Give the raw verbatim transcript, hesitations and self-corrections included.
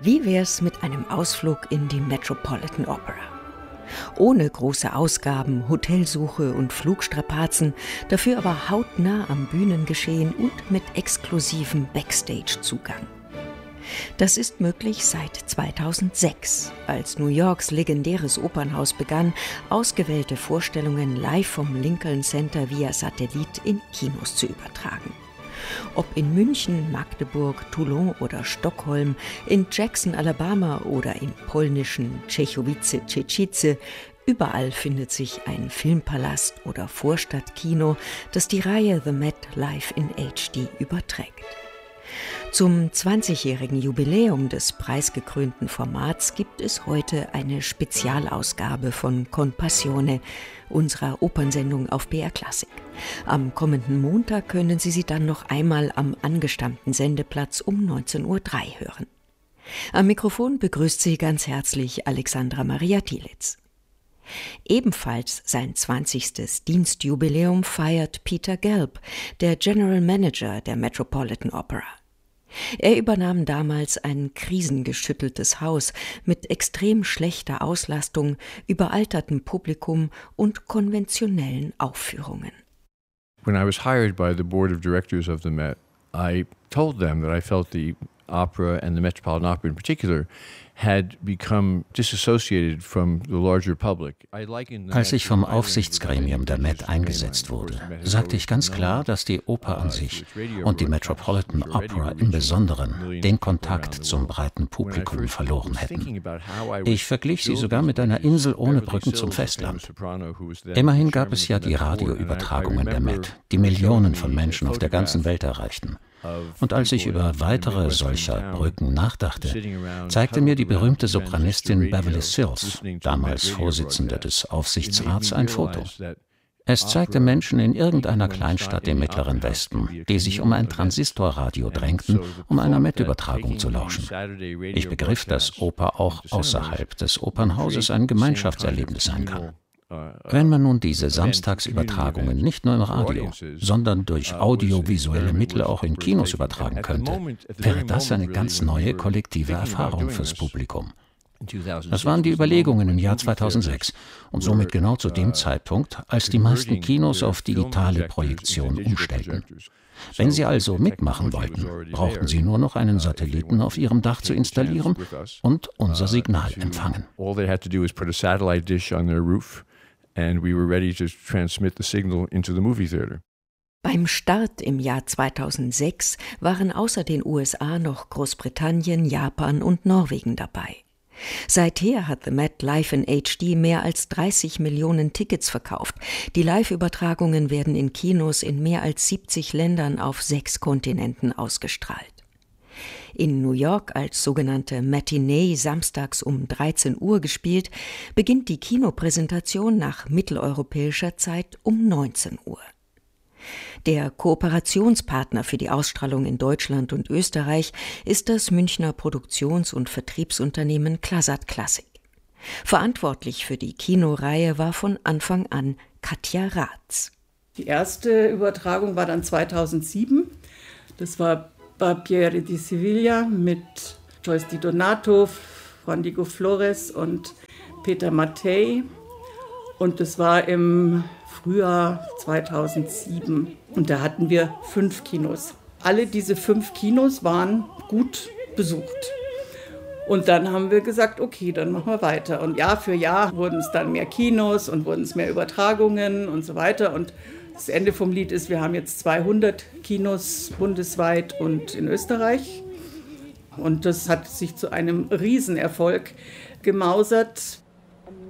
Wie wär's mit einem Ausflug in die Metropolitan Opera? Ohne große Ausgaben, Hotelsuche und Flugstrapazen, dafür aber hautnah am Bühnengeschehen und mit exklusivem Backstage-Zugang. Das ist möglich seit zweitausendsechs, als New Yorks legendäres Opernhaus begann, ausgewählte Vorstellungen live vom Lincoln Center via Satellit in Kinos zu übertragen. Ob in München, Magdeburg, Toulon oder Stockholm, in Jackson, Alabama oder im polnischen Czechowice-Czechice, überall findet sich ein Filmpalast oder Vorstadtkino, das die Reihe The Met Live in H D überträgt. Zum zwanzigjährigen Jubiläum des preisgekrönten Formats gibt es heute eine Spezialausgabe von Con Passione, unserer Opernsendung auf B R Klassik. Am kommenden Montag können Sie sie dann noch einmal am angestammten Sendeplatz um neunzehn Uhr drei hören. Am Mikrofon begrüßt Sie ganz herzlich Alexandra Maria Thielitz. Ebenfalls sein zwanzigstes Dienstjubiläum feiert Peter Gelb, der General Manager der Metropolitan Opera. Er übernahm damals ein krisengeschütteltes Haus mit extrem schlechter Auslastung, überaltertem Publikum und konventionellen Aufführungen. When I was hired by the board of directors of the Met, I told them that I felt the opera and the Metropolitan Opera in particular had become disassociated from the larger public. Als ich vom Aufsichtsgremium der Met eingesetzt wurde, sagte ich ganz klar, dass die Oper an sich und die Metropolitan Opera im Besonderen den Kontakt zum breiten Publikum verloren hätten. Ich verglich sie sogar mit einer Insel ohne Brücken zum Festland. Immerhin gab es ja die Radioübertragungen der Met, die Millionen von Menschen auf der ganzen Welt erreichten. Und als ich über weitere solcher Brücken nachdachte, zeigte mir die berühmte Sopranistin Beverly Sills, damals Vorsitzende des Aufsichtsrats, ein Foto. Es zeigte Menschen in irgendeiner Kleinstadt im Mittleren Westen, die sich um ein Transistorradio drängten, um einer Met-Übertragung zu lauschen. Ich begriff, dass Oper auch außerhalb des Opernhauses ein Gemeinschaftserlebnis sein kann. Wenn man nun diese Samstagsübertragungen nicht nur im Radio, sondern durch audiovisuelle Mittel auch in Kinos übertragen könnte, wäre das eine ganz neue kollektive Erfahrung fürs Publikum. Das waren die Überlegungen im Jahr zweitausendsechs und somit genau zu dem Zeitpunkt, als die meisten Kinos auf digitale Projektion umstellten. Wenn Sie also mitmachen wollten, brauchten Sie nur noch einen Satelliten auf Ihrem Dach zu installieren und unser Signal empfangen. And we were ready to transmit the signal into the movie theater. Beim Start im Jahr zweitausendsechs waren außer den U S A noch Großbritannien, Japan und Norwegen dabei. Seither hat The Met Live in H D mehr als dreißig Millionen Tickets verkauft. Die Live-Übertragungen werden in Kinos in mehr als siebzig Ländern auf sechs Kontinenten ausgestrahlt. In New York als sogenannte Matinee samstags um dreizehn Uhr gespielt, beginnt die Kinopräsentation nach mitteleuropäischer Zeit um neunzehn Uhr. Der Kooperationspartner für die Ausstrahlung in Deutschland und Österreich ist das Münchner Produktions- und Vertriebsunternehmen Klasat Klassik. Verantwortlich für die Kinoreihe war von Anfang an Katja Raths. Die erste Übertragung war dann zweitausendsieben. Das war Barbiere di Sevilla mit Joyce Di Donato, Juan Diego Flores und Peter Mattei. Und das war im Frühjahr zweitausendsieben. Und da hatten wir fünf Kinos. Alle diese fünf Kinos waren gut besucht. Und dann haben wir gesagt, okay, dann machen wir weiter. Und Jahr für Jahr wurden es dann mehr Kinos und wurden es mehr Übertragungen und so weiter. Und das Ende vom Lied ist, wir haben jetzt zweihundert Kinos bundesweit und in Österreich. Und das hat sich zu einem Riesenerfolg gemausert.